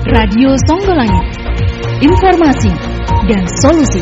Radio Songgolangit, informasi dan solusi.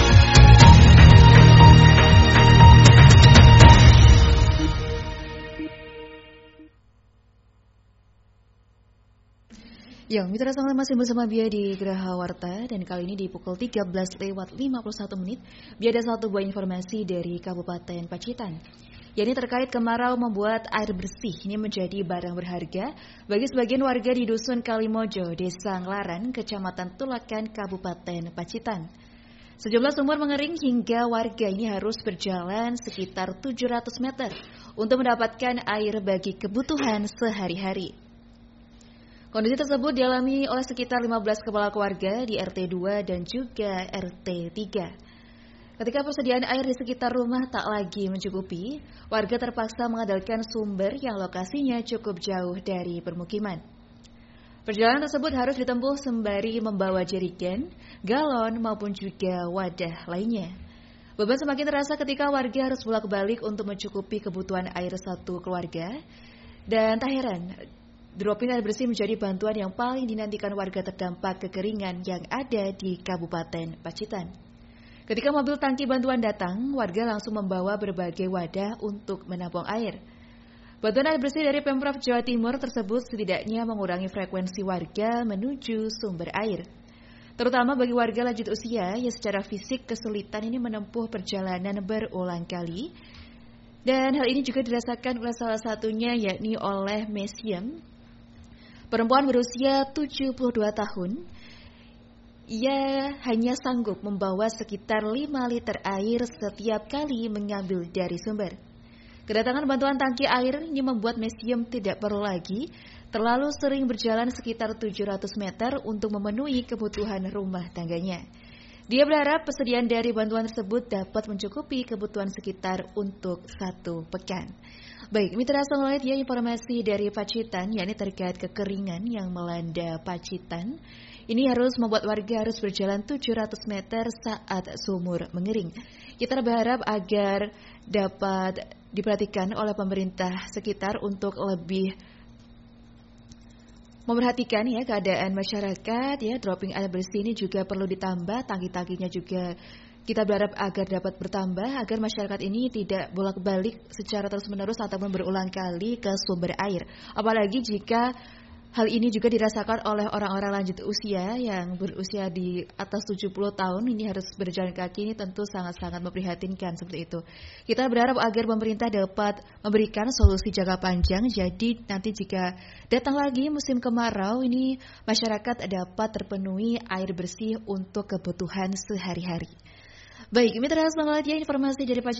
Ya, Mitra Songgolangit masih bersama Bia di Geraha Warta, dan kali ini di pukul 13:51 Bia ada satu buah informasi dari Kabupaten Pacitan. Yakni terkait kemarau membuat air bersih ini menjadi barang berharga bagi sebagian warga di Dusun Kalimojo, Desa Nglaran, Kecamatan Tulakan, Kabupaten Pacitan. Sejumlah sumur mengering hingga warga ini harus berjalan sekitar 700 meter untuk mendapatkan air bagi kebutuhan sehari-hari. Kondisi tersebut dialami oleh sekitar 15 kepala keluarga di RT 2 dan juga RT 3. Ketika persediaan air di sekitar rumah tak lagi mencukupi, warga terpaksa mengandalkan sumber yang lokasinya cukup jauh dari permukiman. Perjalanan tersebut harus ditempuh sembari membawa jerigen, galon maupun juga wadah lainnya. Beban semakin terasa ketika warga harus bolak-balik untuk mencukupi kebutuhan air satu keluarga. Dan tak heran, dropping air bersih menjadi bantuan yang paling dinantikan warga terdampak kekeringan yang ada di Kabupaten Pacitan. Ketika mobil tangki bantuan datang, warga langsung membawa berbagai wadah untuk menampung air. Bantuan air bersih dari Pemprov Jawa Timur tersebut setidaknya mengurangi frekuensi warga menuju sumber air. Terutama bagi warga lanjut usia yang secara fisik kesulitan ini menempuh perjalanan berulang kali. Dan hal ini juga dirasakan oleh salah satunya yakni oleh Mesiem, perempuan berusia 72 tahun. Ia hanya sanggup membawa sekitar 5 liter air setiap kali mengambil dari sumber. Kedatangan bantuan tangki air ini membuat Mesiem tidak perlu lagi terlalu sering berjalan sekitar 700 meter untuk memenuhi kebutuhan rumah tangganya. Dia berharap persediaan dari bantuan tersebut dapat mencukupi kebutuhan sekitar untuk 1 pekan. Baik, Mitra Songgolangit, ya, informasi dari Pacitan, yakni terkait kekeringan yang melanda Pacitan. Ini harus membuat warga harus berjalan 700 meter saat sumur mengering. Kita berharap agar dapat diperhatikan oleh pemerintah sekitar untuk lebih memperhatikan ya keadaan masyarakat ya. Dropping air bersih ini juga perlu ditambah, tangki-tangkinya juga kita berharap agar dapat bertambah agar masyarakat ini tidak bolak-balik secara terus-menerus ataupun berulang kali ke sumber air. Apalagi jika hal ini juga dirasakan oleh orang-orang lanjut usia yang berusia di atas 70 tahun ini harus berjalan kaki, ini tentu sangat-sangat memprihatinkan seperti itu. Kita berharap agar pemerintah dapat memberikan solusi jangka panjang, jadi nanti jika datang lagi musim kemarau ini masyarakat dapat terpenuhi air bersih untuk kebutuhan sehari-hari. Baik, Mitra Songgolangit, informasi dari